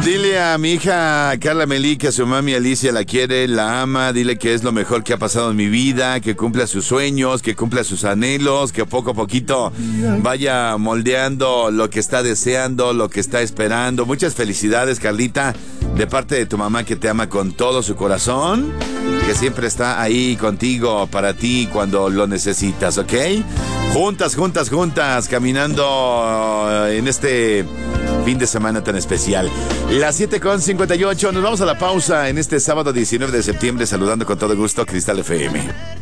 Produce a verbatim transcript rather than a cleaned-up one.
Dile a mi hija Carla Melí que a su mami Alicia la quiere, la ama. Dile que es lo mejor que ha pasado en mi vida, que cumpla sus sueños, que cumpla sus anhelos, que poco a poquito vaya moldeando lo que está deseando, lo que está esperando. Muchas felicidades, Carlita, de parte de tu mamá que te ama con todo su corazón, que siempre está ahí contigo para ti cuando lo necesitas, ¿ok? Juntas, juntas, juntas, caminando en este fin de semana tan especial. Las siete con cincuenta y ocho, nos vamos a la pausa en este sábado diecinueve de septiembre, saludando con todo gusto a Cristal F M.